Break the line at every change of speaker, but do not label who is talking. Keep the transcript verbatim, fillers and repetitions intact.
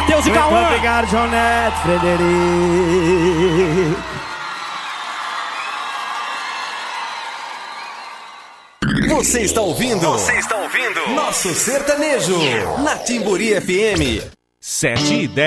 Matheus e
Muito
Cauã.
obrigado, João Neto, Frederico.
Você está ouvindo? Você está ouvindo? Nosso sertanejo na Timburi F M.
sete e dez.